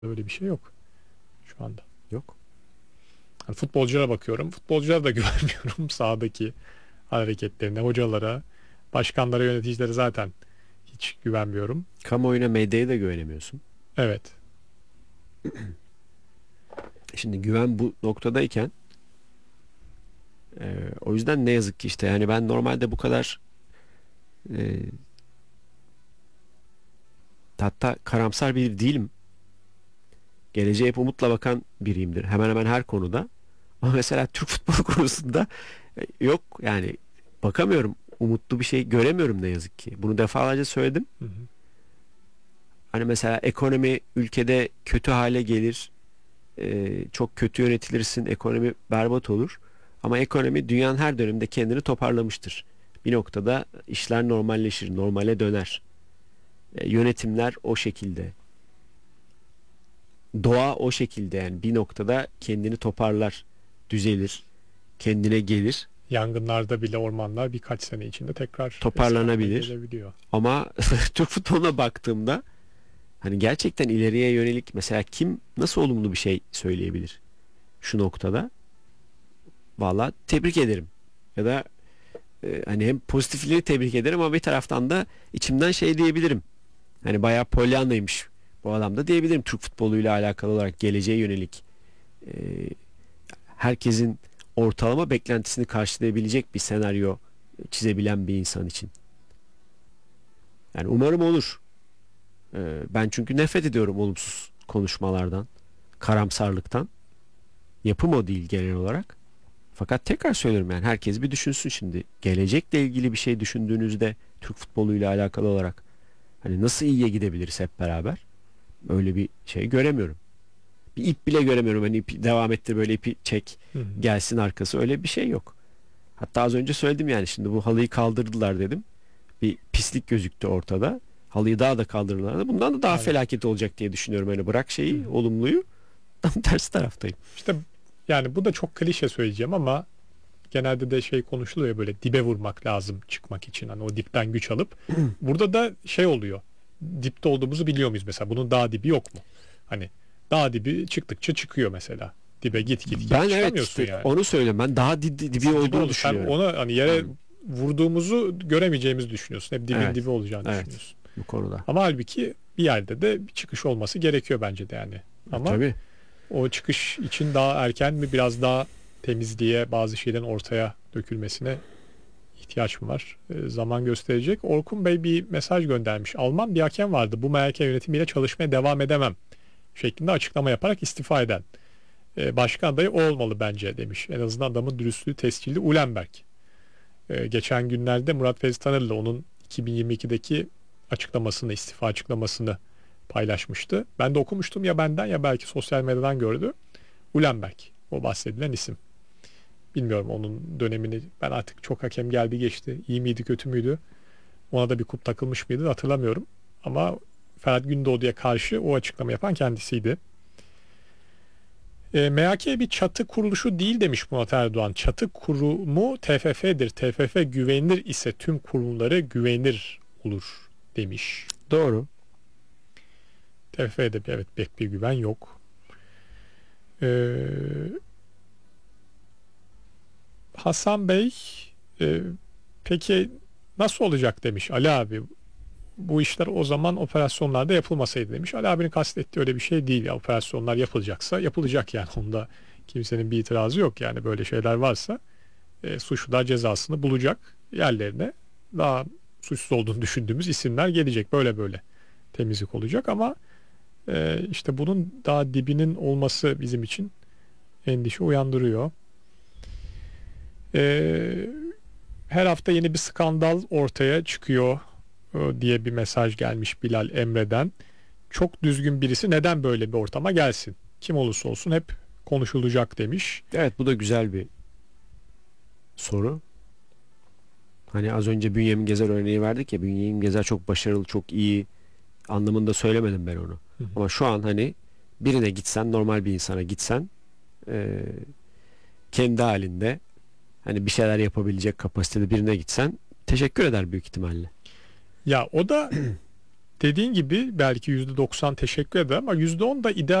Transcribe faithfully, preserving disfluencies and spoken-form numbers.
Öyle bir şey yok şu anda. Yok. Hani futbolculara bakıyorum. Futbolculara da güvenmiyorum sahadaki hareketlerine, hocalara, başkanlara, yöneticilere zaten hiç güvenmiyorum. Kamuoyuna, medyaya da güvenemiyorsun. Evet. Şimdi güven bu noktadayken e, o yüzden ne yazık ki işte yani ben normalde bu kadar e, hatta karamsar bir değilim. Geleceğe hep umutla bakan biriyimdir. Hemen hemen her konuda. Ama mesela Türk futbolu konusunda e, yok yani bakamıyorum. Umutlu bir şey göremiyorum ne yazık ki. Bunu defalarca söyledim. Hı hı. Hani mesela ekonomi ülkede kötü hale gelir. e, çok kötü yönetilirsin. Ekonomi berbat olur. Ama ekonomi dünyanın her döneminde kendini toparlamıştır. Bir noktada işler normalleşir, normale döner. E, yönetimler o şekilde. Doğa o şekilde yani bir noktada kendini toparlar, düzelir, kendine gelir, Yangınlarda bile ormanlar birkaç sene içinde tekrar eski haline toparlanabilir. gelebiliyor. Ama Türk futboluna baktığımda hani gerçekten ileriye yönelik mesela kim nasıl olumlu bir şey söyleyebilir şu noktada? Valla tebrik ederim. Ya da e, hani hem pozitifleri tebrik ederim ama bir taraftan da içimden şey diyebilirim. Hani bayağı polyanlaymış bu adam da diyebilirim Türk futboluyla alakalı olarak geleceğe yönelik e, herkesin ortalama beklentisini karşılayabilecek bir senaryo çizebilen bir insan için. Yani umarım olur. Ee, ben çünkü nefret ediyorum olumsuz konuşmalardan, karamsarlıktan. Yapım o değil genel olarak. Fakat tekrar söylüyorum yani herkes bir düşünsün şimdi. Gelecekle ilgili bir şey düşündüğünüzde Türk futboluyla alakalı olarak hani nasıl iyiye gidebiliriz hep beraber? Öyle bir şey göremiyorum. Bir ip bile göremiyorum. Hani ipi devam ettir böyle ipi çek Hı hı. gelsin arkası öyle bir şey yok. Hatta az önce söyledim yani şimdi bu halıyı kaldırdılar dedim. Bir pislik gözüktü ortada. Halıyı daha da kaldırırlardı. Bundan da daha Aynen. felaket olacak diye düşünüyorum. Hani bırak Hı şeyi, hı. olumluyu. Tam tersi taraftayım. İşte yani bu da çok klişe söyleyeceğim ama genelde de şey konuşuluyor ya, böyle dibe vurmak lazım çıkmak için. Hani o dipten güç alıp. Burada da şey oluyor. Dipte olduğumuzu biliyor muyuz mesela? Bunun daha dibi yok mu? Hani daha dibi çıktıkça çıkıyor mesela. Dibe git git git Ben evet çıkamıyorsun işte yani. onu söylüyorum. Ben daha di- di- dibi Dibi olduğunu oldu. Sen düşünüyorum. ona hani yere Hmm. vurduğumuzu göremeyeceğimizi düşünüyorsun. Hep dibin Evet. dibi olacağını Evet. düşünüyorsun. Bu konuda. Ama halbuki bir yerde de bir çıkış olması gerekiyor bence de yani. E, Ama tabii. o çıkış için daha erken mi, biraz daha temizliğe, bazı şeylerin ortaya dökülmesine ihtiyaç mı var? E, zaman gösterecek. Orkun Bey bir mesaj göndermiş. Alman bir hakem vardı. Bu M H K yönetimiyle çalışmaya devam edemem şeklinde açıklama yaparak istifa eden. E, başkan adayı o olmalı bence demiş. En azından adamın dürüstlüğü tescilli Ulenberg. E, geçen günlerde Murat Fevzi Tanır'la onun iki bin yirmi ikideki açıklamasını, istifa açıklamasını paylaşmıştı. Ben de okumuştum, ya benden ya belki sosyal medyadan gördü. Ulenberg, o bahsedilen isim. Bilmiyorum onun dönemini, ben artık çok hakem geldi geçti. İyi miydi kötü müydü? Ona da bir kup takılmış mıydı hatırlamıyorum. Ama Ferhat Gündoğdu'ya karşı o açıklama yapan kendisiydi. E, M H K bir çatı kuruluşu değil demiş Murat Erdoğan. Çatı kurumu T F F'dir. T F F güvenilir ise tüm kurumları güvenilir olur demiş. Doğru. T F F'de bir, evet, pek bir güven yok. Ee, Hasan Bey, e, peki nasıl olacak demiş Ali abi. Bu işler o zaman operasyonlarda yapılmasaydı demiş. Ali abinin kastettiği öyle bir şey değil ya. Operasyonlar yapılacaksa yapılacak yani. Onda kimsenin bir itirazı yok yani, böyle şeyler varsa e, suçlular cezasını bulacak, yerlerine daha suçsuz olduğunu düşündüğümüz isimler gelecek, böyle böyle temizlik olacak ama e, işte bunun daha dibinin olması bizim için endişe uyandırıyor. E, Her hafta yeni bir skandal ortaya çıkıyor e, diye bir mesaj gelmiş Bilal Emre'den. Çok düzgün birisi neden böyle bir ortama gelsin? Kim olursa olsun hep konuşulacak demiş. Evet bu da güzel bir soru. Hani az önce Bünyamin Gezer örneği verdik ya. Bünyamin Gezer çok başarılı, çok iyi anlamında söylemedim ben onu. Hı hı. Ama şu an hani birine gitsen, normal bir insana gitsen e, kendi halinde hani bir şeyler yapabilecek kapasitede birine gitsen teşekkür eder büyük ihtimalle. Ya o da dediğin gibi belki yüzde doksan teşekkür eder ama yüzde on da ideal